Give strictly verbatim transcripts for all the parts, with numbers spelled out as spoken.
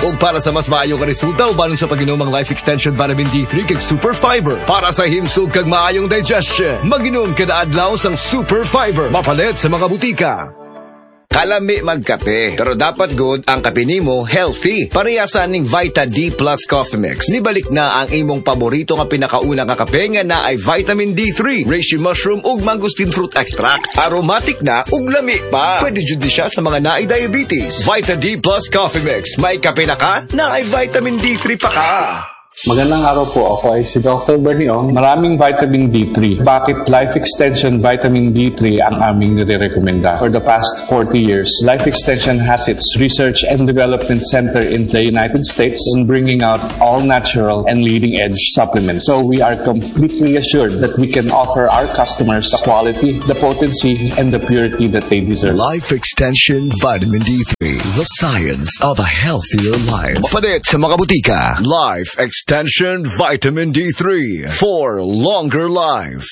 O para sa mas maayo ka resulta, ubanon sa pag-inom ang Life Extension Vitamin D three kag Super Fiber. Para sa himsog kag maayong digestion, mag-inom kada adlaw sang Super Fiber. Mapalit sa mga butika. Kalami magkape, pero dapat good ang kape nimo healthy. Parehasan ning Vita D Plus Coffee Mix. Nibalik na ang imong paborito nga pinakauna nga kape nga na ay vitamin D three, reishi mushroom ug mangosteen fruit extract. Aromatic na ug lami pa. Pwede jud siya sa mga naay diabetes. Vita D Plus Coffee Mix. May kape na ka, na ay vitamin D three pa ka. Magandang araw po. Ako ay si Doctor Bernie Ong. Maraming vitamin D three. Bakit Life Extension Vitamin D three ang aming nire-recommenda? For the past forty years, Life Extension has its research and development center in the United States in bringing out all natural and leading-edge supplements. So we are completely assured that we can offer our customers the quality, the potency, and the purity that they deserve. Life Extension Vitamin D three. The science of a healthier life. Mapalit sa mga butika. Life Extension Vitamin D three for longer life.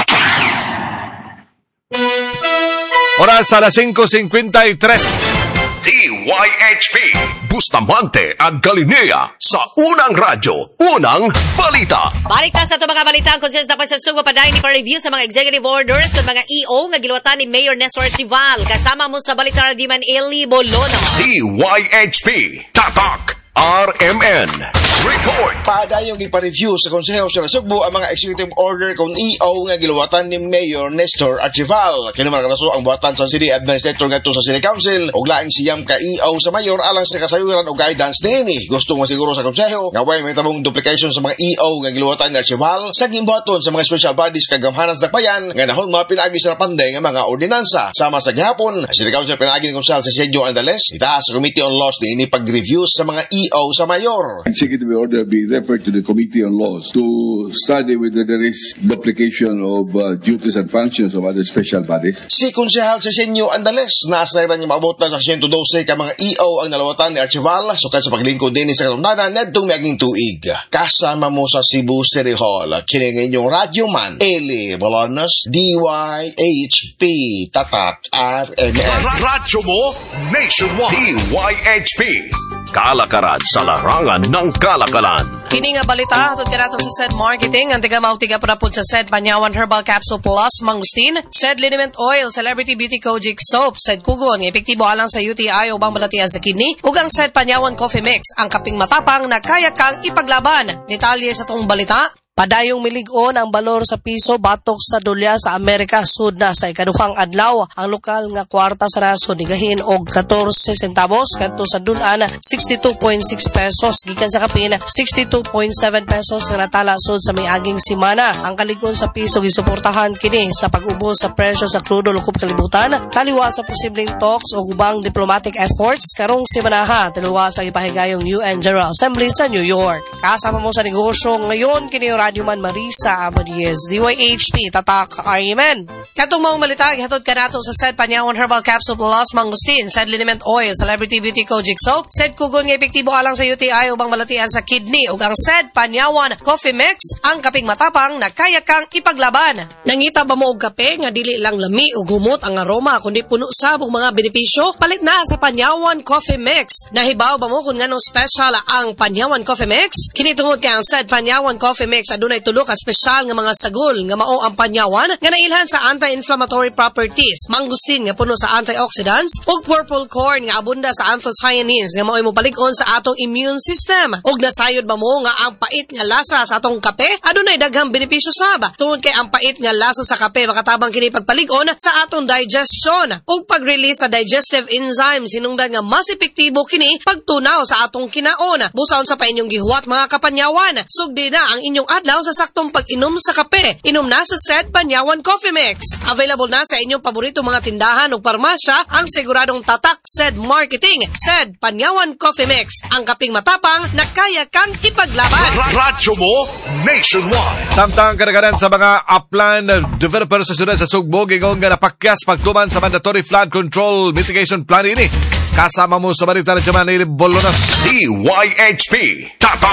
Oras alas cinco fifty-three. D Y H P Bustamante ag Galinea sa unang radyo, unang balita. Balik ta sa ito mga balita ang konsens dapat sa sugo paday ni pa-review sa mga executive orders kung mga E O nga giluwatan ni Mayor Nestor Archival. Kasama mo sa balita di man Eli Bolono. D Y H P Tatak R M N Report. Padayong ipa-review sa Konseho sa Sugbo ang mga executive order kung E O nga giluwatan ni Mayor Nestor Archival. Kini man kanaso ang buhatan sa City Administrator ngadto sa City Council ug laing siyam ka E O sa mayor alang sa kasayuran o guidance dinhi. Gusto masiguro sa Konseho nga way may tabong duplication sa mga E O nga giluwatan ni Archival sa gimbuhaton sa mga special bodies kag gamhanan sa dakbayan nga nahon mga pinaagi sa panday nga mga ordinansa. Sama sa gihapon, City Council pinaagi ni Konsal sa Sergio Andales itaas sa Committee on Laws dinhi pag-review sa mga E O sa mayor. Executive order be referred to the Committee on Laws to study whether there is duplication of uh, duties and functions of other special bodies. Si Konsehal Cesenio Andales, nasa niya maabot na sa one hundred twelve ka mga E O ang nalawatan ni Archival sukad sa paglingkod din sa katundanan ngadtong miaging tuig. Kasama mo sa Cebu City Hall, kini inyong radyo man, Eli Bolonos, D Y H P Tatak R M N. Radyo mo nationwide. D Y H P Kalakaran sa larangan ng kalakalan. Kini nga balita hatod kanato sa S E D Marketing ang tiga mautiga prapod sa S E D Panyawan Herbal Capsule Plus Mangustin, S E D Liniment Oil, Celebrity Beauty Kojic Soap, S E D Kugon, epektibo alang sa U T I o bang balatian sa kidney, ug ang S E D Panyawan Coffee Mix, ang kaping matapang na kaya kang ipaglaban. Detalye sa tong balita. Padayong milig-on ang balor sa piso batok sa dolya sa Amerika sud na sa ikaduhang adlaw. Ang lokal nga kwarta sa rason nigahin og fourteen centavos kadto sa dulan sixty-two point six pesos gikan sa kapin sixty-two point seven pesos nga natala sud sa miaging semana. Ang kalig-on sa piso gisuportahan kini sa pag-ubos sa presyo sa krudo lukup kalibutan, kaliwa sa posibleng talks o ubang diplomatic efforts karong semanaha tuluwa sa ipahigayong U N General Assembly sa New York. Kasama mo sa negosyo ngayon kini Radio Man Marisa Abadiez, D Y H P Tatak R M N. Katong mga malita gihatod kanato sa S E D Panyawan Herbal Capsule Plus Mangustin, S E D Liniment Oil, Celebrity Beauty Kojic Soap, S E D Kugon nga epektibo alang sa U T I ubang malatian sa kidney ug ang S E D Panyawan Coffee Mix, ang kaping matapang na kaya kang ipaglaban. Nangita ba mo og kape nga dili lang lami ug humot ang aroma kundi puno sabong mga benepisyo? Palit na sa Panyawan Coffee Mix. Nahibaw ba mo kung nganong special ang Panyawan Coffee Mix? Kini tungod kay ang S E D Panyawan Coffee Mix adunay tulo ka espesyal nga mga sagol nga mao ang panyawan nga nailhan sa anti-inflammatory properties, mangustin nga puno sa antioxidants ug purple corn nga abunda sa anthocyanins nga mao'y mopalig-on sa atong immune system. Ug nasayod ba mo nga ang pait nga lasa sa atong kape adunay daghang benepisyo sab tungod kay ang pait nga lasa sa kape makatabang kini pagpalig-on sa atong digestion ug pag-release sa digestive enzymes hinungdan nga mas epektibo kini pagtunaw sa atong kinaon. Busaon sa pa inyong gihuwat mga kapanyawan, sugdi na ang inyong adlaw sa saktong pag-inom sa kape. Inom na sa S E D Panyawan Coffee Mix. Available na sa inyong paborito mga tindahan o parmasya ang siguradong tatak S E D Marketing. S E D Panyawan Coffee Mix. Ang kaping matapang na kaya kang ipaglaban. Radyo mo nationwide. Samtang kadagaran sa mga upland developers sa syudad sa Sugbo gigon nga napakyas pagtuman sa mandatory flood control mitigation plan ini. Kasama mo sa balita na Jaman Ili Bolonas. D Y H P Tatak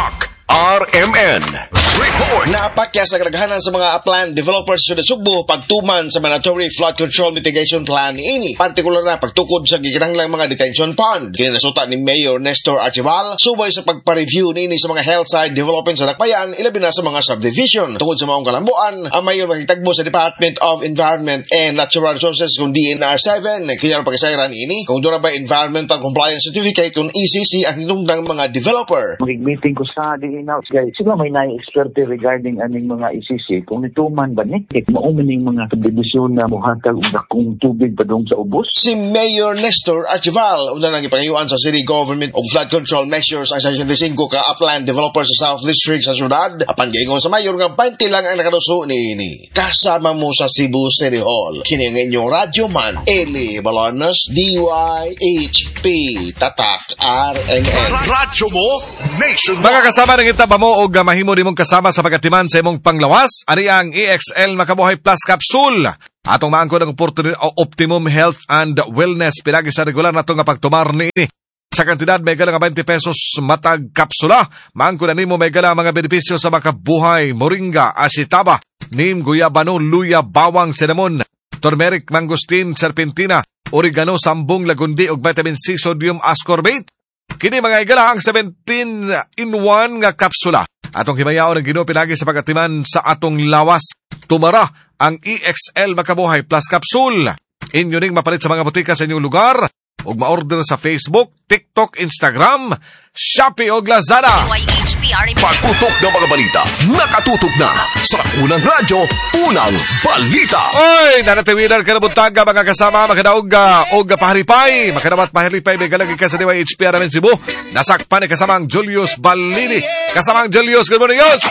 R M N Report. Naapakya sa kadaghanan sa mga plan developers sa Sugbo pagtuman sa mandatory flood control mitigation plan ini. Partikular na pagtukod sa gikinahanglang mga detention pond. Kinasuta ni Mayor Nestor Archival subay sa pagpa-review nini sa mga health side development sa Dakbayan, ilabi na sa mga subdivision. Tungod sa maong kalambuan, ang Mayor makitagbo sa Department of Environment and Natural Resources kung D N R seven. Kaya pag-isayran ini kung doon ba Environmental Compliance Certificate kung E C C ang hinungdang mga developer. Mag-meeting ko sa D N R guys. Sila may na-expert regarding aning mga E C C kung nituman ba ni maumaning mga subdivision na muhatag og dakong tubig padung sa ubos. Si Mayor Nestor Archival una nang ipangayuan sa City Government og flood control measures ang sixty-five ka upland developers sa South District sa syudad. Apan giingon sa Mayor nga twenty lang ang nakaduso niini. Kasama mo sa Cebu City Hall. Kini ang inyong radyo man Eli Balones, D Y H P Tatak R M N. Radyo mo Nation. Mga kasama ng itaba mo o mahimo di mong kasama sa pagatiman sa imong panglawas, ari ang E X L Makabuhay Plus Capsule. Atong maangkod ang Optimum Health and Wellness pinagi sa regular na itong pagtumar ni ini. Sa kantidad may gala nga twenty pesos matag kapsula. Maangkod na nimo may gala mga benepisyo sa Makabuhay, Moringa, Asitaba, Nim, Guyabano, Luya, Bawang, Cinnamon, Turmeric, Mangosteen, Serpentina, Oregano, Sambong, Lagundi ug Vitamin C, Sodium Ascorbate. Kini mga igala ang seventeen in one nga kapsula. Atong himayaon ang Ginoo pinagi sa pagatiman sa atong lawas. Tumara ang E X L Makabuhay Plus Capsule. Inyo ning mapalit sa mga butika sa inyong lugar ug ma-order sa Facebook, TikTok, Instagram, Shopee ug Lazada. Pagtutok ng mga balita, nakatutok na sa unang radyo, unang balita. Oy, nanatiwilan ka na buntaga mga kasama, makadaog og paharipay, makadawat paharipay may galagi ka sa D Y H P Aramin Cebu. Nasakpan ni kasamang Julius Balini. Kasamang Julius, good morning, Julius.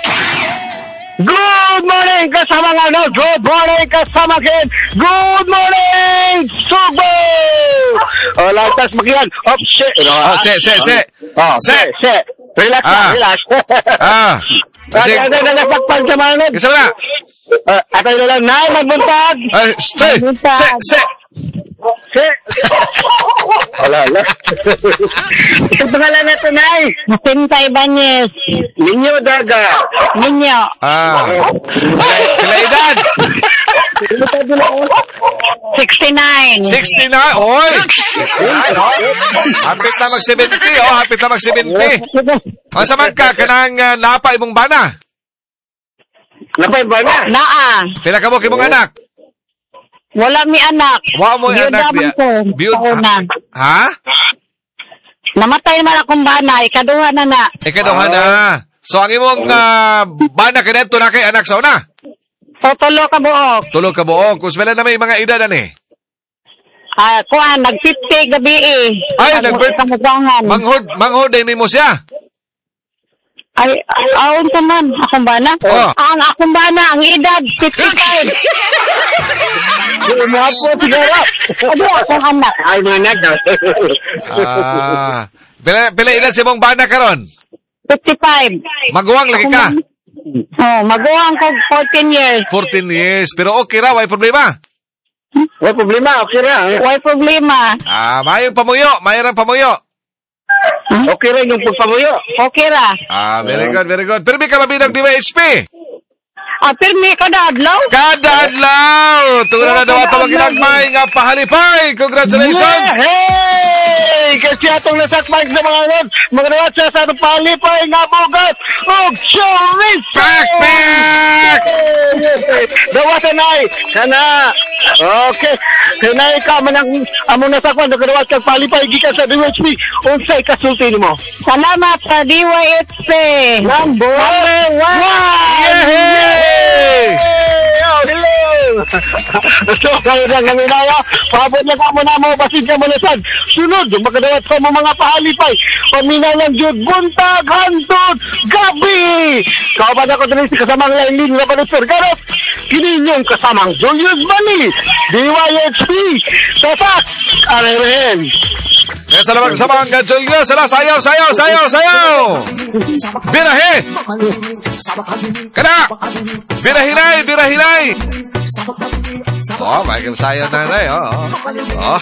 Good morning, kasama nga no. Good morning, kasama kin. Good morning, Sugbo! O, lantas magiyan. Oh, se. Oh, se, se, se. Oh, se, se. Relax ah. na, relax. ah. Kasi, atay na napagpag sa mga nun. Isa na. Uh, atay na lang, nay, magbuntag. Ay, se, se, se. Se. Wala, wala. Ito pangalan na ito, nay. Jacinta Ibanez. Ninyo, Daga. Ninyo. Ah. Sila edad. sixty-nine. sixty-nine. Oy. Hapit na mag-seventy, oh. Hapit na mag-seventy. O, sa man ka, kanang uh, napay mong bana? Napay bana? Naa. Pila ka mo kimong anak? Wala mi anak. Wala mo anak niya. Biyod na. Ha? Namatay naman akong bana. Ikaduha na na. Ikaduha na. So, ang imong uh, bana kinento na kay anak sa una? O, tulo ka buok. Tulo ka buok. Kung sila na may mga edad na ni? Ah, kuan, nag-fifty gabi eh. Ay, nag-birth. Manghod, manghod din mo siya. Ay, aon ka man, akong bana. Oh. Ang akong bana, ang edad, fifty-five. Mga po, sigara. Ano akong anak? Ay, mga anak. Ah. Pila, pila edad si mong bana karon? fifty-five. Maguwang lagi ka? Oh, maguwang ko fourteen years. fourteen years. Pero okay ra, may problema? May problema, okay ra. May problema. Ah, mayroong pamuyo, mayroong pamuyo. Okay ra yung pagpamuyo. Okay ra. Ah, very good, very good. Pero may ka mabinag D Y H P? Ah, pirmi kada adlaw? Kada adlaw! Tungo na daw ito maginagmay nga pahalipay! Congratulations! Hey! Kasi atong nasakmay sa mga nun, magnawat siya sa atong pahalipay nga bugat og showbiz! Back, back! Dawatan ay! Kana! Okay. Kanay ka man ang among nasakman, nagdawat kang pahalipay gikan sa D Y H P. Unsay kasulti nimo? Salamat sa D Y H P! Number one! Yehey! Hey! Oh, hello! So, kayo na kami na yun. Pabot na ka mo na mo, basid ka mo nasan. Sunod, magkadawat sa mo mga pahalipay. Paminalang Jud, buntag, hantod, gabi! Kauban ako din si kasamang Lailin na Baluster Garot. Kininyong kasamang Julius Bani, D Y H P, Tatak, R M N. Kaya salamat sa mga Julius. Sala, sayaw, sayaw, sayaw, sayaw! Birahe! Kada! Birahinay, birahinay! Oh, Michael sayaw na na, oh. Oh.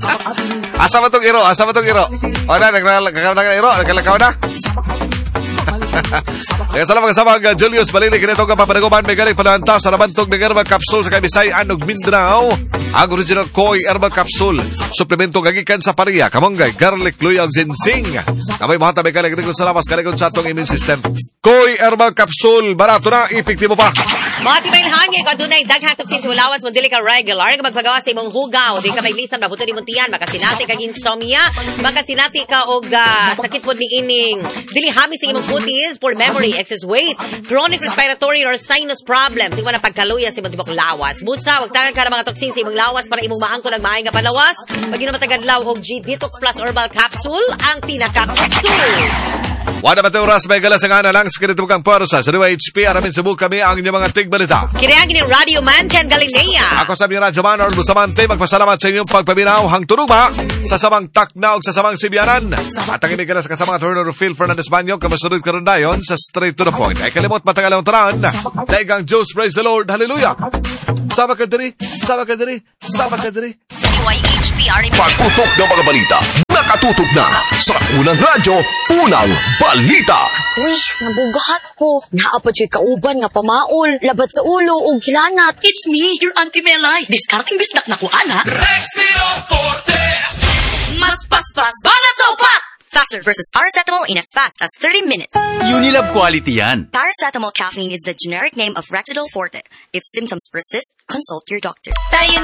Asa ba itong iro? Asa ba itong iro? O na, naglalakaw na iro? Naglalakaw na? Kaya sa mga kasama ang Julius Balili, kinito ka papanaguman, may galing panahanta sa nabantog ng herbal capsule sa Kaybisay, Anog, Mindanao. Ang original Koi herbal capsule. Suplemento gagikan sa pariya, kamonggay, garlic, luyaw, ginseng. Kamay mahata may galing sa lamas, galing sa atong immune system. Koi herbal capsule, barato na, epektibo pa. Mga timailhan ngayon, kung dunay daghang toksin sa lawas mo, dili ka regular, nga magpagawa sa imong hugaw, di ka may lisam, nabuto ni muntiyan, makasinati ka insomnia, makasinati ka og uh, sakit po ni ining, dili hami sa imong kutis, poor memory, excess weight, chronic respiratory or sinus problems, iwan ang pagkaluya sa imong tibok lawas. Busa, wagtangan ka ng mga toksin sa imong lawas para imong maangko ng maayong nga palawas, pag yun matagad-law og G Detox Plus Herbal Capsule, ang pinaka-capsule. Wala ba oras may galas ang ana lang sa kinito kang porsa sa D Y H P. Aramin subo kami ang inyong mga tigbalita. Kinayagin ni Radio Man Ken Galinea. Ako sa mga Radyo Man Arlo Bustamante, magpasalamat sa inyong pagpabinaw hang turuma sa samang taknaw sa samang Sibianan. At ang imigala sa kasamang Turner Phil Fernandez Banyo, kamasunod ka rin dayon sa Straight to the Point. Ay kalimot matagal ang taran. Daigang Diyos, praise the Lord, hallelujah. Sama ka diri, sama ka diri, sama ka diri. Sa D Y H P, pagputok ng mga balita, nakatutok na sa unang radyo, unang balita. Uy, nabugahat ko. Naapad siya kauban nga pamaol, labat sa ulo o gilanat. It's me, your Auntie Melay. Discarding bisnak na ko, ana. Rexino Forte! Mas paspas, banat sa upat! Faster versus paracetamol in as fast as thirty minutes. Unilab quality yan. Paracetamol caffeine is the generic name of Rexidol Forte. If symptoms persist, consult your doctor. Tayo